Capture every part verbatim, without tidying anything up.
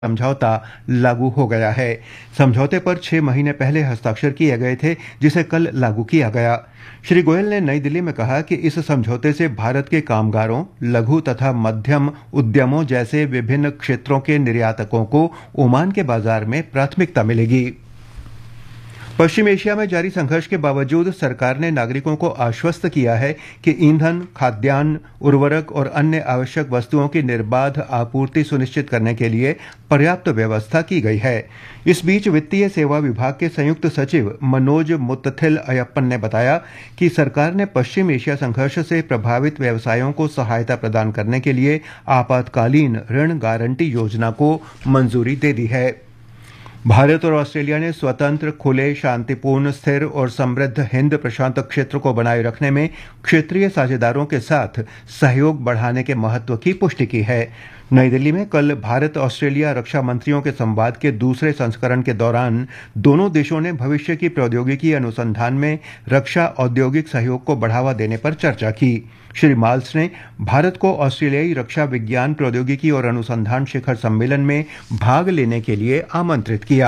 समझौता लागू हो गया है। समझौते पर छह महीने पहले हस्ताक्षर किए गए थे, जिसे कल लागू किया गया। श्री गोयल ने नई दिल्ली में कहा कि इस समझौते से भारत के कामगारों, लघु तथा मध्यम उद्यमों जैसे विभिन्न क्षेत्रों के निर्यातकों को ओमान के बाजार में प्राथमिकता मिलेगी। पश्चिम एशिया में जारी संघर्ष के बावजूद सरकार ने नागरिकों को आश्वस्त किया है कि ईंधन, खाद्यान्न, उर्वरक और अन्य आवश्यक वस्तुओं की निर्बाध आपूर्ति सुनिश्चित करने के लिए पर्याप्त व्यवस्था की गई है। इस बीच वित्तीय सेवा विभाग के संयुक्त सचिव मनोज मुत्तथिल अयप्पन ने बताया कि सरकार ने पश्चिम एशिया संघर्ष से प्रभावित व्यवसायों को सहायता प्रदान करने के लिए आपातकालीन ऋण गारंटी योजना को मंजूरी दे दी है। भारत और ऑस्ट्रेलिया ने स्वतंत्र, खुले, शांतिपूर्ण, स्थिर और समृद्ध हिंद प्रशांत क्षेत्र को बनाए रखने में क्षेत्रीय साझेदारों के साथ सहयोग बढ़ाने के महत्व की पुष्टि की है। नई दिल्ली में कल भारत ऑस्ट्रेलिया रक्षा मंत्रियों के संवाद के दूसरे संस्करण के दौरान दोनों देशों ने भविष्य की प्रौद्योगिकी अनुसंधान में रक्षा औद्योगिक सहयोग को बढ़ावा देने पर चर्चा की। श्री माल्स ने भारत को ऑस्ट्रेलियाई रक्षा विज्ञान, प्रौद्योगिकी और अनुसंधान शिखर सम्मेलन में भाग लेने के लिए आमंत्रित किया।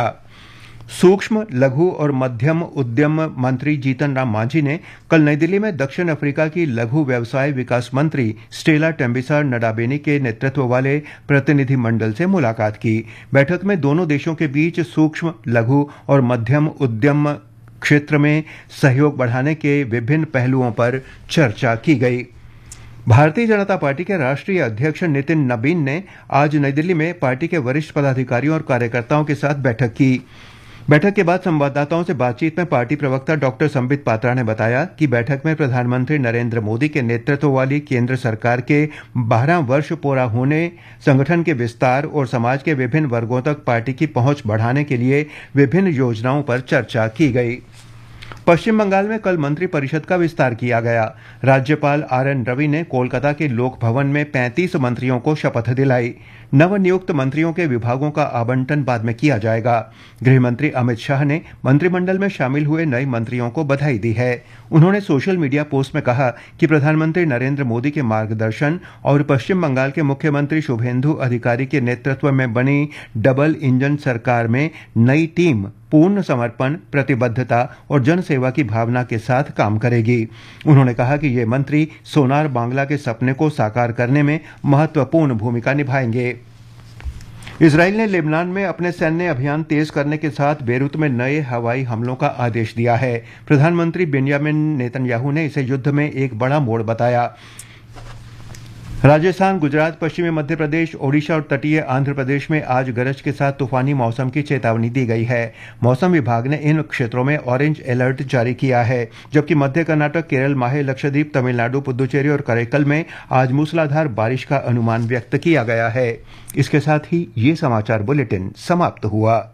सूक्ष्म, लघु और मध्यम उद्यम मंत्री जीतन राम मांझी ने कल नई दिल्ली में दक्षिण अफ्रीका की लघु व्यवसाय विकास मंत्री स्टेला टेम्बिसा नडाबेनी के नेतृत्व वाले प्रतिनिधिमंडल से मुलाकात की। बैठक में दोनों देशों के बीच सूक्ष्म, लघु और मध्यम उद्यम क्षेत्र में सहयोग बढ़ाने के विभिन्न पहलुओं पर चर्चा की गई। भारतीय जनता पार्टी के राष्ट्रीय अध्यक्ष नितिन नबीन ने आज नई दिल्ली में पार्टी के वरिष्ठ पदाधिकारियों और कार्यकर्ताओं के साथ बैठक की। बैठक के बाद संवाददाताओं से बातचीत में पार्टी प्रवक्ता डॉक्टर संबित पात्रा ने बताया कि बैठक में प्रधानमंत्री नरेंद्र मोदी के नेतृत्व वाली केंद्र सरकार के बारह वर्ष पूरा होने, संगठन के विस्तार और समाज के विभिन्न वर्गों तक पार्टी की पहुंच बढ़ाने के लिए विभिन्न योजनाओं पर चर्चा की गई। पश्चिम बंगाल में कल मंत्रिपरिषद का विस्तार किया गया। राज्यपाल आर एन रवि ने कोलकाता के लोक भवन में पैंतीस मंत्रियों को शपथ दिलाई। नवनियुक्त मंत्रियों के विभागों का आवंटन बाद में किया जाएगा। गृह मंत्री अमित शाह ने मंत्रिमंडल में शामिल हुए नए मंत्रियों को बधाई दी है। उन्होंने सोशल मीडिया पोस्ट में कहा कि प्रधानमंत्री नरेंद्र मोदी के मार्गदर्शन और पश्चिम बंगाल के मुख्यमंत्री शुभेंदु अधिकारी के नेतृत्व में बनी डबल इंजन सरकार में नई टीम पूर्ण समर्पण, प्रतिबद्धता और जनसेवा की भावना के साथ काम करेगी। उन्होंने कहा कि ये मंत्री सोनार बांग्ला के सपने को साकार करने में महत्वपूर्ण भूमिका निभाएंगे। इजराइल ने लेबनान में अपने सैन्य अभियान तेज करने के साथ बेरूत में नए हवाई हमलों का आदेश दिया है। प्रधानमंत्री बेंजामिन नेतन्याहू ने इसे युद्ध में एक बड़ा मोड़ बताया। राजस्थान, गुजरात, पश्चिमी मध्य प्रदेश, ओडिशा और तटीय आंध्र प्रदेश में आज गरज के साथ तूफानी मौसम की चेतावनी दी गई है। मौसम विभाग ने इन क्षेत्रों में ऑरेंज अलर्ट जारी किया है, जबकि मध्य कर्नाटक, केरल, माहे, लक्षद्वीप, तमिलनाडु, पुदुचेरी और करैकल में आज मूसलाधार बारिश का अनुमान व्यक्त किया गया है। इसके साथ ही ये समाचार बुलेटिन समाप्त हुआ।